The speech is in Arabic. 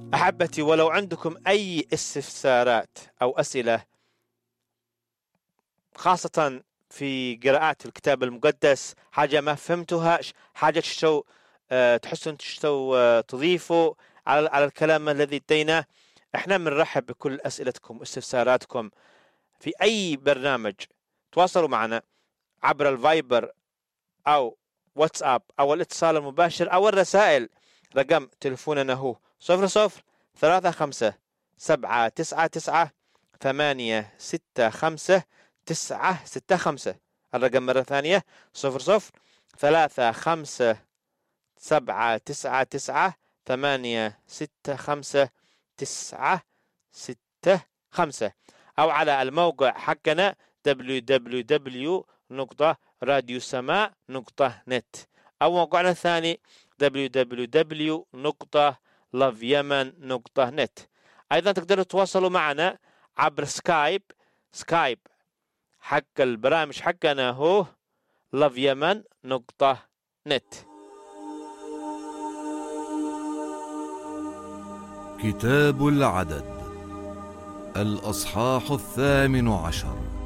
أحبتي، ولو عندكم أي استفسارات أو أسئلة، خاصة في قراءات الكتاب المقدس، حاجة ما فهمتوها، حاجة تحسون تضيفوا على الكلام الذي اديناه، احنا بنرحب بكل أسئلتكم واستفساراتكم في أي برنامج. تواصلوا معنا عبر الفايبر أو واتساب أو الاتصال المباشر أو الرسائل. رقم تلفوننا هو 003599 الرقم مرة ثانية 003599 أو على الموقع حقنا www.radiosama.net أو موقعنا الثاني www.loveyemen.net. أيضا تقدروا تتواصلوا معنا عبر سكايب حق البرامج حقنا هو loveyemen.net. كتاب العدد الأصحاح 18.